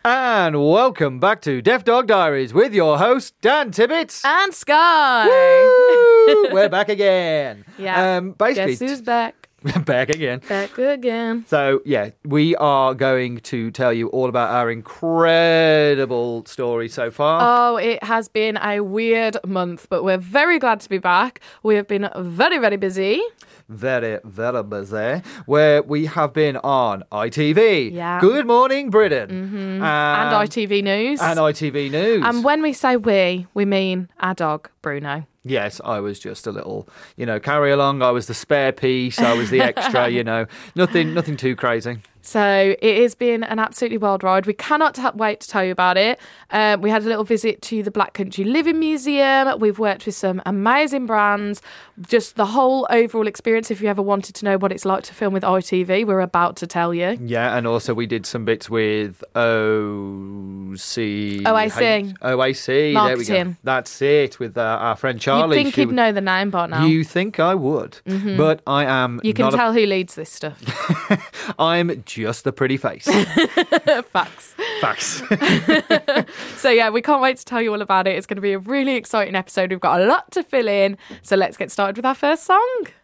And welcome back to Deaf Dog Diaries with your host, Dan Tibbetts. And Sky. Woo! We're back again. Yeah. Basically, Guess who's back? back again. Back again. So, yeah, we are going to tell you all about our incredible story so far. Oh, it has been a weird month, but we're very glad to be back. We have been very, very busy. Very, very busy. Where we have been on ITV. Yeah. Good Morning Britain. Mm-hmm. And ITV News. And ITV News. And when we say we mean our dog, Bruno. Yes, I was just a little, carry along. I was the spare piece. I was the extra, nothing too crazy. So it has been an absolutely wild ride. We cannot wait to tell you about it. We had a little visit to the Black Country Living Museum. We've worked with some amazing brands. Just the whole overall experience. If you ever wanted to know what it's like to film with ITV, we're about to tell you. Yeah, and also we did some bits with OAC. Marketing. There we go. That's it, with our friend Charlie. You'd think he'd know the name by now. You think I would, but I am. You can tell who leads this stuff. I'm just the pretty face. Facts. So yeah, we can't wait to tell you all about it. It's going to be a really exciting episode. We've got a lot to fill in. So let's get started with our first song.